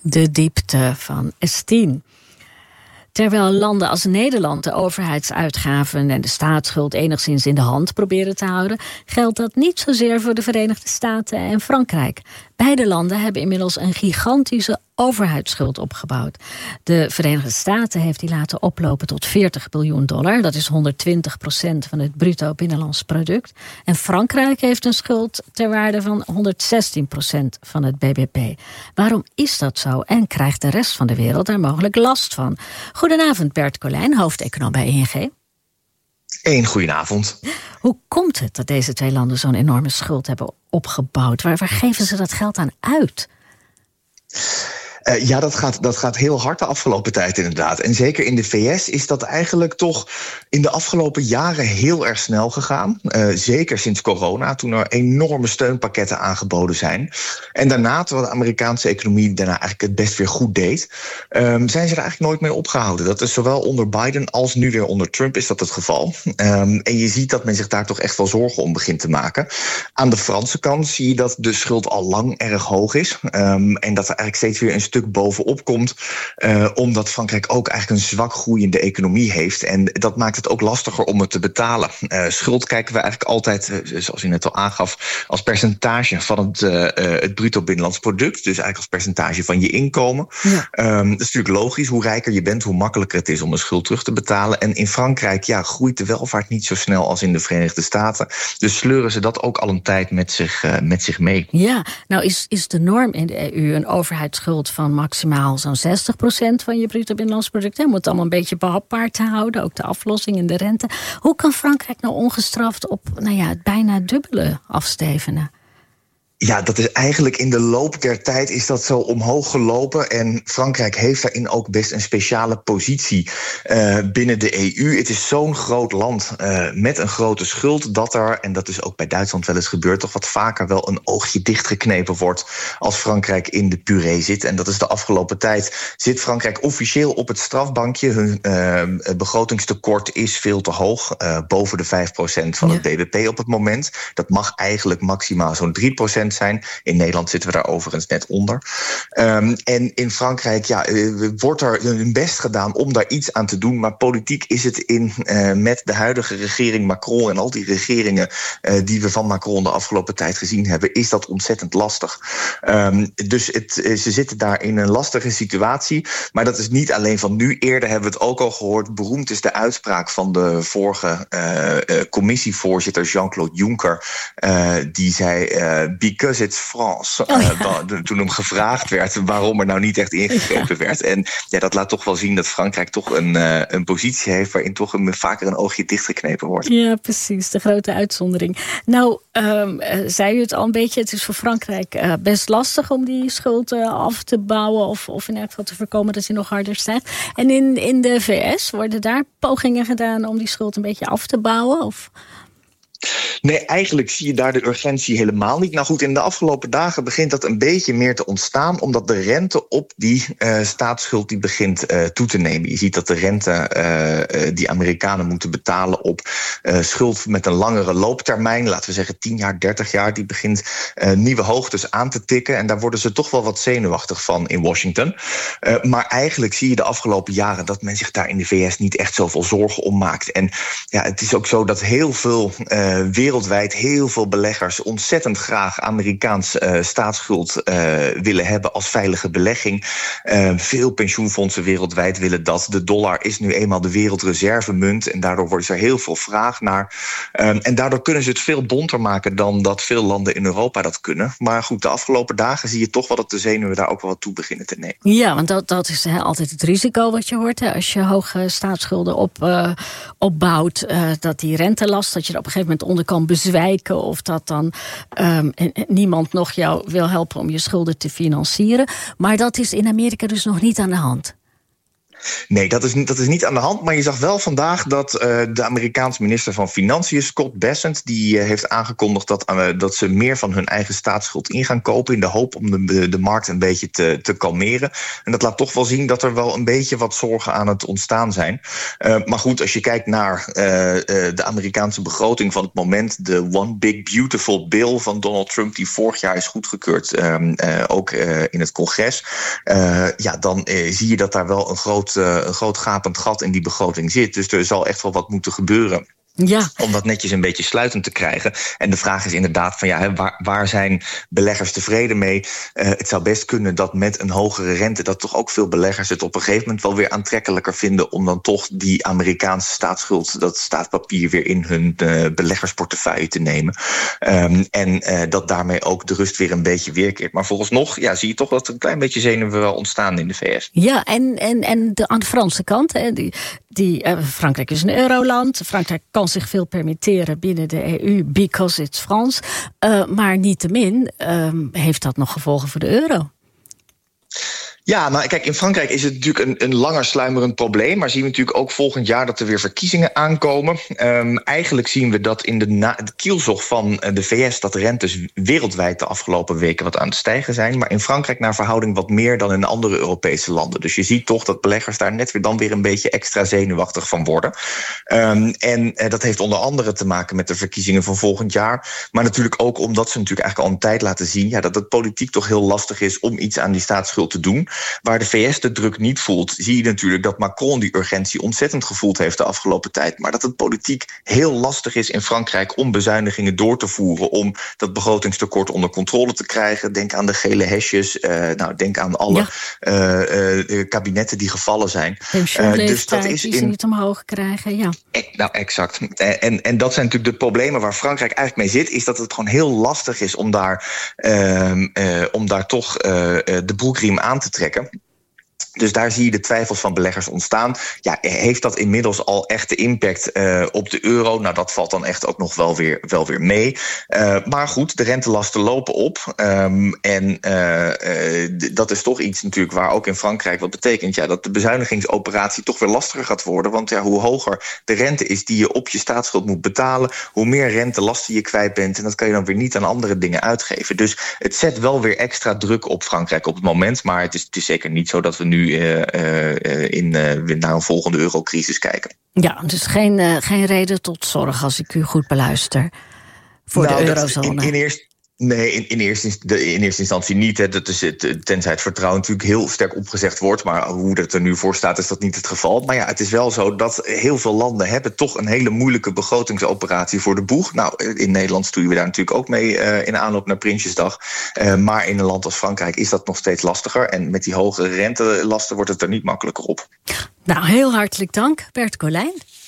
De diepte van S10. Terwijl landen als Nederland de overheidsuitgaven en de staatsschuld enigszins in de hand proberen te houden, geldt dat niet zozeer voor de Verenigde Staten en Frankrijk. Beide landen hebben inmiddels een gigantische overheidsschuld opgebouwd. De Verenigde Staten heeft die laten oplopen tot $40 biljoen. Dat is 120% van het bruto binnenlands product. En Frankrijk heeft een schuld ter waarde van 116% van het BBP. Waarom is dat zo? En krijgt de rest van de wereld daar mogelijk last van? Goedenavond, Bert Colijn, hoofdeconoom bij ING. Goedenavond. Hoe komt het dat deze twee landen zo'n enorme schuld hebben opgebouwd? Waar geven ze dat geld aan uit? Ja, dat gaat heel hard de afgelopen tijd inderdaad. En zeker in de VS is dat eigenlijk toch in de afgelopen jaren heel erg snel gegaan. Zeker sinds corona, toen er enorme steunpakketten aangeboden zijn. En daarna, terwijl de Amerikaanse economie daarna eigenlijk het best weer goed deed, zijn ze er eigenlijk nooit mee opgehouden. Dat is zowel onder Biden als nu weer onder Trump is dat het geval. En je ziet dat men zich daar toch echt wel zorgen om begint te maken. Aan de Franse kant zie je dat de schuld al lang erg hoog is. En dat er eigenlijk steeds weer een stuk bovenop komt, omdat Frankrijk ook eigenlijk een zwak groeiende economie heeft. En dat maakt het ook lastiger om het te betalen. Schuld kijken we eigenlijk altijd, zoals u net al aangaf, als percentage van het bruto binnenlands product. Dus eigenlijk als percentage van je inkomen. Ja. Dat is natuurlijk logisch. Hoe rijker je bent, hoe makkelijker het is om een schuld terug te betalen. En in Frankrijk groeit de welvaart niet zo snel als in de Verenigde Staten. Dus sleuren ze dat ook al een tijd met zich mee. Ja, nou is de norm in de EU een overheidsschuld van maximaal zo'n 60% van je bruto binnenlands product. Je moet het allemaal een beetje behapbaar te houden, ook de aflossing en de rente. Hoe kan Frankrijk nou ongestraft op het bijna dubbele afstevenen? Ja, dat is eigenlijk in de loop der tijd is dat zo omhoog gelopen. En Frankrijk heeft daarin ook best een speciale positie binnen de EU. Het is zo'n groot land met een grote schuld dat er, en dat is ook bij Duitsland wel eens gebeurd, toch wat vaker wel een oogje dichtgeknepen wordt als Frankrijk in de puree zit. En dat is de afgelopen tijd. Zit Frankrijk officieel op het strafbankje. Hun begrotingstekort is veel te hoog. Boven de 5% van het BBP op het moment. Dat mag eigenlijk maximaal zo'n 3% zijn. In Nederland zitten we daar overigens net onder. En in Frankrijk wordt er hun best gedaan om daar iets aan te doen. Maar politiek is het met de huidige regering Macron en al die regeringen die we van Macron de afgelopen tijd gezien hebben, is dat ontzettend lastig. Dus ze zitten daar in een lastige situatie. Maar dat is niet alleen van nu. Eerder hebben we het ook al gehoord. Beroemd is de uitspraak van de vorige commissievoorzitter Jean-Claude Juncker. Die zei, because it's France. Toen hem gevraagd werd waarom er nou niet echt ingegrepen werd. En dat laat toch wel zien dat Frankrijk toch een positie heeft waarin toch vaker een oogje dichtgeknepen wordt. Ja, precies. De grote uitzondering. Nou, zei u het al een beetje. Het is voor Frankrijk best lastig om die schuld af te bouwen of in elk geval te voorkomen dat hij nog harder stijgt. En in de VS worden daar pogingen gedaan om die schuld een beetje af te bouwen? Of? Nee, eigenlijk zie je daar de urgentie helemaal niet. Nou goed, in de afgelopen dagen begint dat een beetje meer te ontstaan, omdat de rente op die staatsschuld die begint toe te nemen. Je ziet dat de rente die Amerikanen moeten betalen op schuld met een langere looptermijn, laten we zeggen 10 jaar, 30 jaar, die begint nieuwe hoogtes aan te tikken. En daar worden ze toch wel wat zenuwachtig van in Washington. Maar eigenlijk zie je de afgelopen jaren dat men zich daar in de VS niet echt zoveel zorgen om maakt. En het is ook zo dat heel veel wereldwijd heel veel beleggers ontzettend graag Amerikaans staatsschuld willen hebben als veilige belegging. Veel pensioenfondsen wereldwijd willen dat. De dollar is nu eenmaal de wereldreservemunt en daardoor wordt er heel veel vraag naar. En daardoor kunnen ze het veel bonter maken dan dat veel landen in Europa dat kunnen. Maar goed, de afgelopen dagen zie je toch wel dat de zenuwen daar ook wel wat toe beginnen te nemen. Ja, want dat is altijd het risico wat je hoort. Als je hoge staatsschulden opbouwt, dat die rentelast, dat je er op een gegeven moment onder kan bezwijken of dat dan niemand nog jou wil helpen om je schulden te financieren. Maar dat is in Amerika dus nog niet aan de hand. Nee, dat is niet aan de hand. Maar je zag wel vandaag dat de Amerikaanse minister van Financiën, Scott Bessent, die heeft aangekondigd dat ze meer van hun eigen staatsschuld in gaan kopen in de hoop om de markt een beetje te kalmeren. En dat laat toch wel zien dat er wel een beetje wat zorgen aan het ontstaan zijn. Maar goed, als je kijkt naar de Amerikaanse begroting van het moment, de One Big Beautiful Bill van Donald Trump, die vorig jaar is goedgekeurd, ook in het congres, dan zie je dat daar wel een groot gapend gat in die begroting zit. Dus er zal echt wel wat moeten gebeuren. Ja. Om dat netjes een beetje sluitend te krijgen. En de vraag is inderdaad van waar zijn beleggers tevreden mee? Het zou best kunnen dat met een hogere rente dat toch ook veel beleggers het op een gegeven moment wel weer aantrekkelijker vinden om dan toch die Amerikaanse staatsschuld, dat staatspapier, weer in hun beleggersportefeuille te nemen. En dat daarmee ook de rust weer een beetje weerkeert. Maar vooralsnog zie je toch dat er een klein beetje zenuwen wel ontstaan in de VS. Ja, en aan de Franse kant, Frankrijk is een euroland. Frankrijk kan zich veel permitteren binnen de EU because it's France. Maar niettemin heeft dat nog gevolgen voor de euro. Ja, maar kijk, in Frankrijk is het natuurlijk een langer sluimerend probleem. Maar zien we natuurlijk ook volgend jaar dat er weer verkiezingen aankomen. Eigenlijk zien we dat in de kielzog van de VS dat de rentes wereldwijd de afgelopen weken wat aan het stijgen zijn. Maar in Frankrijk naar verhouding wat meer dan in andere Europese landen. Dus je ziet toch dat beleggers daar net weer een beetje extra zenuwachtig van worden. En dat heeft onder andere te maken met de verkiezingen van volgend jaar. Maar natuurlijk ook omdat ze natuurlijk eigenlijk al een tijd laten zien dat het politiek toch heel lastig is om iets aan die staatsschuld te doen. Waar de VS de druk niet voelt, zie je natuurlijk dat Macron die urgentie ontzettend gevoeld heeft de afgelopen tijd. Maar dat het politiek heel lastig is in Frankrijk om bezuinigingen door te voeren, om dat begrotingstekort onder controle te krijgen. Denk aan de gele hesjes, denk aan alle kabinetten die gevallen zijn. Dus dat is die ze niet omhoog krijgen, ja. Exact. En dat zijn natuurlijk de problemen waar Frankrijk eigenlijk mee zit, is dat het gewoon heel lastig is om daar toch de broekriem aan te trekken. Dus daar zie je de twijfels van beleggers ontstaan. Ja, heeft dat inmiddels al echte impact op de euro? Nou, dat valt dan echt ook nog wel weer mee. Maar goed, de rentelasten lopen op. Dat is toch iets natuurlijk waar ook in Frankrijk wat betekent. Ja, dat de bezuinigingsoperatie toch weer lastiger gaat worden. Want hoe hoger de rente is die je op je staatsschuld moet betalen, hoe meer rentelasten je kwijt bent. En dat kan je dan weer niet aan andere dingen uitgeven. Dus het zet wel weer extra druk op Frankrijk op het moment. Maar het is zeker niet zo dat we nu naar een volgende eurocrisis kijken. Ja, dus geen reden tot zorg als ik u goed beluister voor de eurozone. In eerste instantie niet. Hè. Dat is tenzij het vertrouwen natuurlijk heel sterk opgezegd wordt. Maar hoe dat er nu voor staat, is dat niet het geval. Maar ja, het is wel zo dat heel veel landen hebben toch een hele moeilijke begrotingsoperatie voor de boeg. Nou, in Nederland stoeien we daar natuurlijk ook mee in aanloop naar Prinsjesdag. Maar in een land als Frankrijk is dat nog steeds lastiger. En met die hogere rentelasten wordt het er niet makkelijker op. Nou, heel hartelijk dank, Bert Colijn.